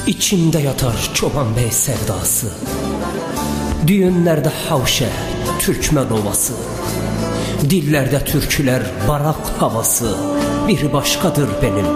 İçimde yatar Çoban Bey sevdası, düğünlerde havşe, Türkmen ovası, dillerde türküler, barak havası. Biri başkadır benim